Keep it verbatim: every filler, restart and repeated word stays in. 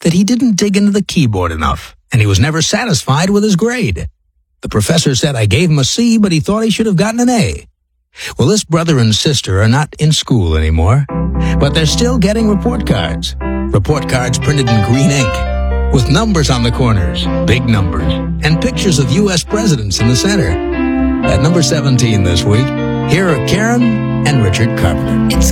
that he didn't dig into the keyboard enough, and he was never satisfied with his grade. The professor said I gave him a C, but he thought he should have gotten an A. Well, this brother and sister are not in school anymore, but they're still getting report cards. Report cards printed in green ink, with numbers on the corners, big numbers, and pictures of U S presidents in the center. At number seventeen this week, here are Karen and Richard Carpenter. It's